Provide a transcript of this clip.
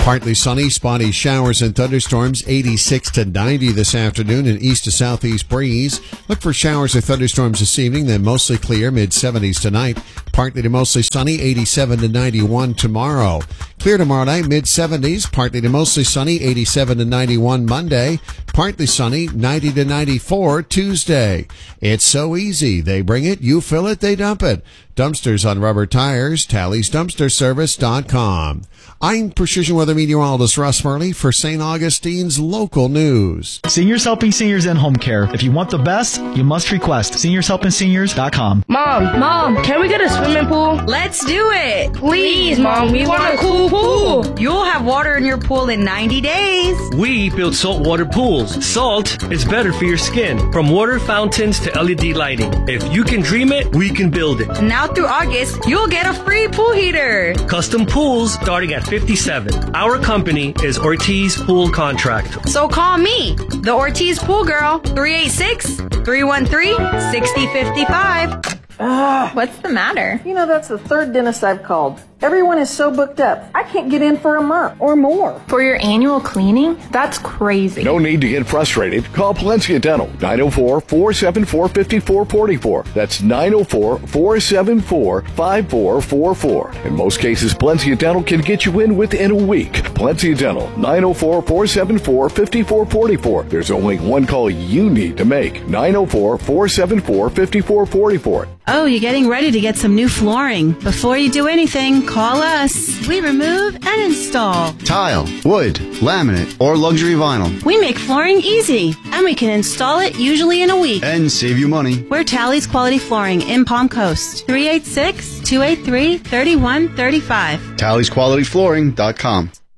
Partly sunny, spotty showers and thunderstorms, 86 to 90 this afternoon, an east to southeast breeze. Look for showers or thunderstorms this evening, then mostly clear, mid-70s tonight. Partly to mostly sunny, 87 to 91 tomorrow. Clear tomorrow night, mid-70s, partly to mostly sunny, 87 to 91 Monday. Partly sunny, 90 to 94 Tuesday. It's so easy. They bring it, you fill it, they dump it. Dumpsters on rubber tires, TallysDumpsterService.com. I'm Precision Weather Meteorologist Russ Murley for St. Augustine's Local News. Seniors Helping Seniors in Home Care. If you want the best, you must request SeniorsHelpingSeniors.com. Mom, can we get a swimming pool? Let's do it. Please, Mom, we want a cool pool. You'll have water in your pool in 90 days. We build saltwater pools. Salt is better for your skin. From water fountains to LED lighting. If you can dream it, we can build it. Now through August, you'll get a free pool heater. Custom pools starting at $57. Our company is Ortiz Pool Contractor. So call me, the Ortiz Pool Girl, 386-313-6055. What's the matter? You know, that's the third dentist I've called. Everyone is so booked up. I can't get in for a month or more. For your annual cleaning? That's crazy. No need to get frustrated. Call Palencia Dental, 904-474-5444. That's 904-474-5444. In most cases, Palencia Dental can get you in within a week. Palencia Dental, 904-474-5444. There's only one call you need to make, 904-474-5444. Oh, you're getting ready to get some new flooring. Before you do anything, call us. We remove and install tile, wood, laminate, or luxury vinyl. We make flooring easy, and we can install it usually in a week. And save you money. We're Tally's Quality Flooring in Palm Coast. 386-283-3135. TallysQualityFlooring.com.